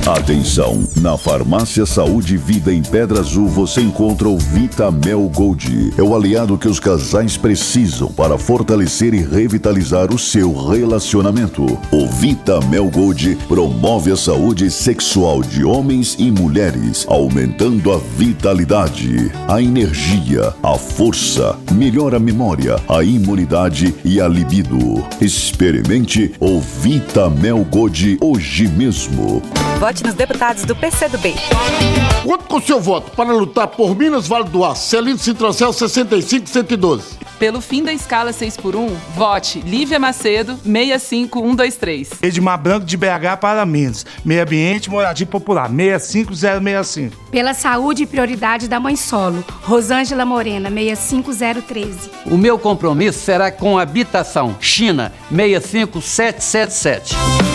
Atenção! Na Farmácia Saúde e Vida em Pedra Azul você encontra o Vitamel Gold. É o aliado que os casais precisam para fortalecer e revitalizar o seu relacionamento. O Vitamel Gold promove a saúde sexual de homens e mulheres, aumentando a vitalidade, a energia, a força, melhora a memória, a imunidade e a libido. Experimente o Vitamel Gold hoje mesmo. Vote nos deputados do PCdoB. Conto com seu voto para lutar por Minas Vale do Aço, Celino Citrocel 65112. Pelo fim da escala 6x1, vote Lívia Macedo 65123. Edmar Branco de BH para Minas. Meio Ambiente, Moradia Popular 65065. Pela saúde e prioridade da mãe solo, Rosângela Morena 65013. O meu compromisso será com habitação, China 65777.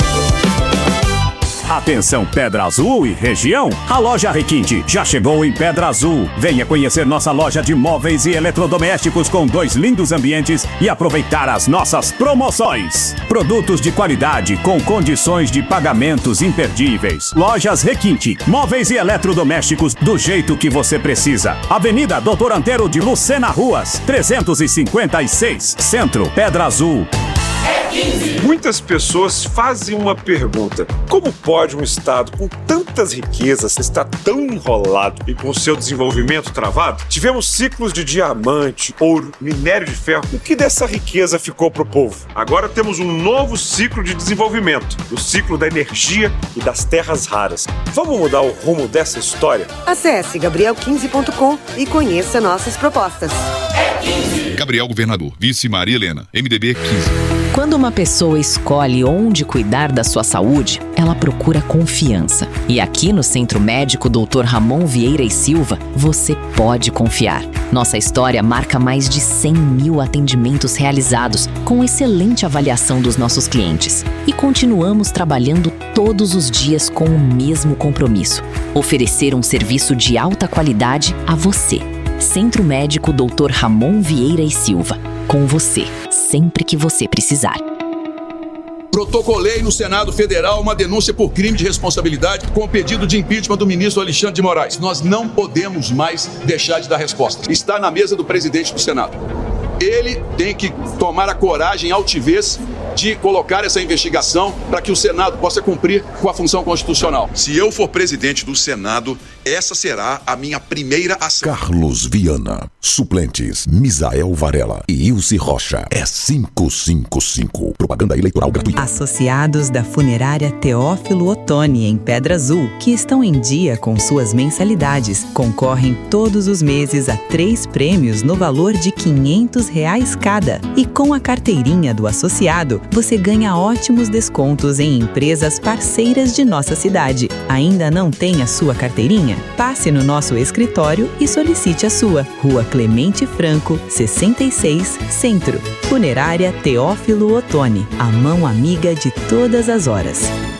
Atenção Pedra Azul e região, a loja Requinte já chegou em Pedra Azul. Venha conhecer nossa loja de móveis e eletrodomésticos com 2 lindos ambientes e aproveitar as nossas promoções. Produtos de qualidade com condições de pagamentos imperdíveis. Lojas Requinte, móveis e eletrodomésticos do jeito que você precisa. Avenida Doutor Antero de Lucena Ruas, 356, Centro, Pedra Azul. Muitas pessoas fazem uma pergunta: como pode um estado com tantas riquezas estar tão enrolado e com seu desenvolvimento travado? Tivemos ciclos de diamante, ouro, minério de ferro. O que dessa riqueza ficou pro povo? Agora temos um novo ciclo de desenvolvimento, o ciclo da energia e das terras raras. Vamos mudar o rumo dessa história? Acesse gabriel15.com e conheça nossas propostas. Gabriel Governador, vice Maria Helena, MDB 15. Quando uma pessoa escolhe onde cuidar da sua saúde, ela procura confiança. E aqui no Centro Médico Dr. Ramon Vieira e Silva, você pode confiar. Nossa história marca mais de 100 mil atendimentos realizados, com excelente avaliação dos nossos clientes. E continuamos trabalhando todos os dias com o mesmo compromisso: oferecer um serviço de alta qualidade a você. Centro Médico Dr. Ramon Vieira e Silva. Com você, sempre que você precisar. Protocolei no Senado Federal uma denúncia por crime de responsabilidade com o pedido de impeachment do ministro Alexandre de Moraes. Nós não podemos mais deixar de dar resposta. Está na mesa do presidente do Senado. Ele tem que tomar a coragem e a altivez de colocar essa investigação para que o Senado possa cumprir com a função constitucional. Se eu for presidente do Senado, essa será a minha primeira ação. Carlos Viana. Suplentes: Misael Varela e Ilse Rocha. É 555. Propaganda eleitoral gratuita. Associados da funerária Teófilo Otoni, em Pedra Azul, que estão em dia com suas mensalidades, concorrem todos os meses a 3 prêmios no valor de R$500 cada. E com a carteirinha do associado, você ganha ótimos descontos em empresas parceiras de nossa cidade. Ainda não tem a sua carteirinha? Passe no nosso escritório e solicite a sua. Rua Clemente Franco, 66, Centro. Funerária Teófilo Otoni, a mão amiga de todas as horas.